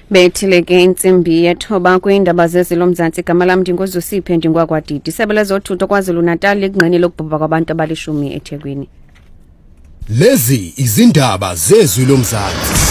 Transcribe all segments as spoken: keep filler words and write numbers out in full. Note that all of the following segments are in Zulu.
Bethileke intsimbi yethoba kwindaba zezilo Mzantsi igama lam ndinguzusiphe ndingwakwadidi. Isebe lezothutho KwaZulu Natal likunqenile ukubhubha kwabantu abalishumi eThekwini. Lezi izindaba zezilo Mzantsi.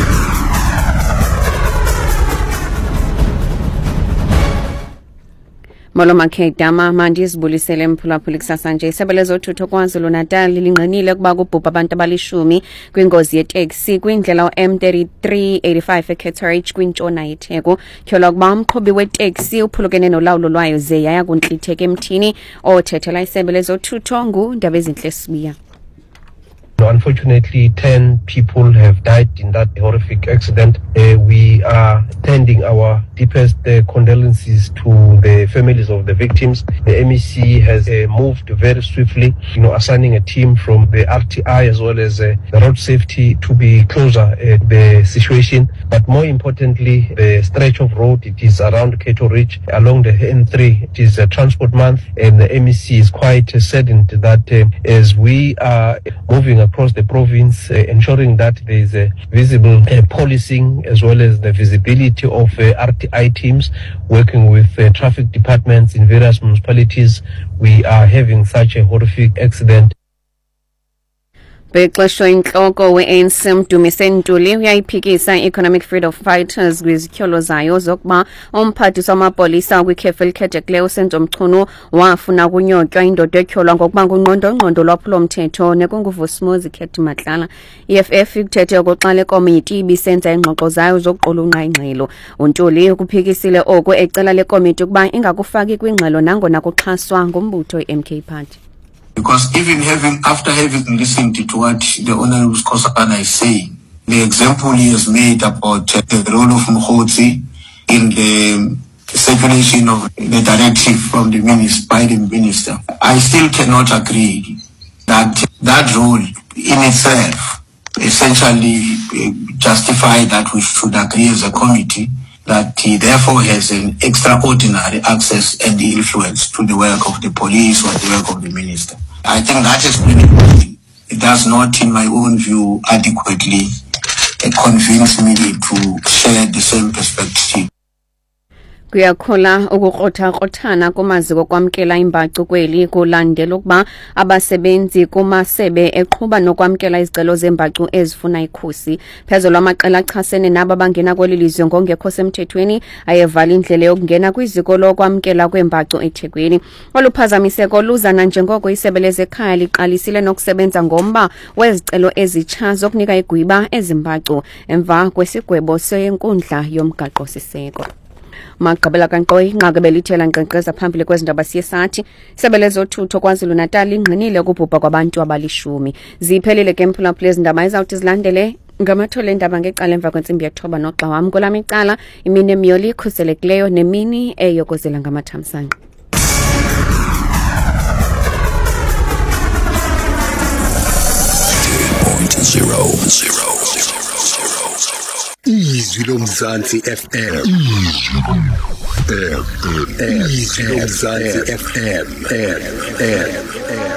Moloma Khedama mandi isibulisele mphulaphuli kusasa nje. Isebe lezothutho KwaZulu Natal linqenile ukuba kubhubha abantu abalishumi kwingozi yeteksi kwindlela M thirty-three eighty-five eCatterick kwintshona yeTheku. Kyolwa kuba umqhubi weteksi uphulukene nolawulo lwayo ze yaya kuntlitheka emthini othethela isebe lezothutho nguNdabezinhle Sibiya. Unfortunately, ten people have died in that horrific accident. Uh, we are sending our deepest uh, condolences to the families of the victims. The M E C has uh, moved very swiftly, you know, assigning a team from the R T I as well as uh, the road safety to be closer at the situation. But more importantly, the stretch of road, it is around Catterick along the N three. It is a transport month, and the M E C is quite uh, saddened that uh, as we are moving across the province, uh, ensuring that there is a visible uh, policing as well as the visibility of uh, R T I teams working with uh, traffic departments in various municipalities. We are having such a horrific accident. Bexesho inhloko we-A N C Mdumise Ntuli uyayiphikisa Economic Freedom Fighters kwizityholo zayo zokuba umphathiswa wamapolisa kwikhefu elikhethekileyo uSenzo Mchunu wafuna kunyotywa indoda etyholwa ngokuba ngungqondo-ngqondo lwaphulomthetho nekunguVusumuzi Khethi Matlala. I F F ikuthethe okoxa le komiti ibisenza ingxoxo zayo zokuqulunqa ingxelo. uNtuli ukuphikisile oku ecela le komiti ukuba ingakufaki kwingxelo nangona kuxhaswa ngumbutho i-M K Party. Because even having, after having listened to what the Honorable Skosana is saying, the example he has made about uh, the role of Mkhotsi in the circulation of the directive from the minister, by the minister, I still cannot agree that that role in itself essentially uh, justify that we should agree as a committee that he therefore has an extraordinary access and influence to the work of the police or the work of the minister. I think that explanation does not, in my own view, adequately uh, convince me to share the same perspective. Kuyakhula ukukrotha-krothana kumaziko kwamkela imbacu kweli kulandela ukuba abasebenzi kumasebe eqhuba nokwamkela izicelo zembacu ezifuna ikhusi. Phezulu amaqela achasene nabo bangena kweli lizwe ngongekho semthethweni ayevala indlela yokungena kwiziko lokwamkela kwembacu eThekwini. Oluphazamiseko luzana njengoko isebe lezekhaya liqalisile nokusebenza ngomba wezicelo ezitsha zokunika igwiba ezimbacu emva kwesigwebo senkundla yomgaqo-siseko. Magqabela kaNkoyi inqaku belithela nkqenkqeza phambili kwezindaba siye sathi isebe lezothutho KwaZulu Natal ingqinile ukubhubha kwabantu abalishumi. Ziphelile ke mphulaphula ezindaba ezawuthi zilandele ngamathole endaba ngecala emva kwentsimbi yethoba noxa wam kolami icala imini emyoli khuselekileyo nemini eyokozela ngamathamsanqa. Izwi loMzantsi F M. Izwi loMzantsi F M.